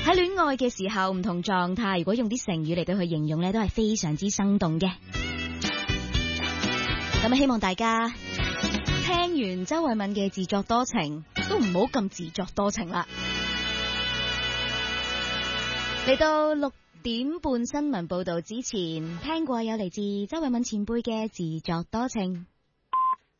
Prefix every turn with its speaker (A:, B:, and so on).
A: 喺戀愛嘅時候唔同狀態，如果用啲成語嚟到去形容呢，都係非常之生動嘅。咁希望大家聽完周慧敏嘅自作多情，都唔好咁自作多情啦。嚟到6點半新聞報道之前，聽過有嚟自周慧敏前輩嘅自作多情。